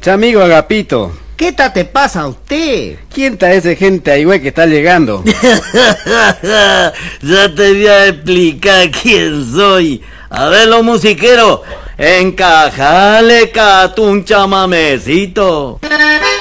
Chamigo Agapito. ¿Qué te pasa a usted? ¿Quién está ese gente ahí, güey, que está llegando? Ya te voy a explicar quién soy. A ver, los musiqueros, encajale un chamamecito.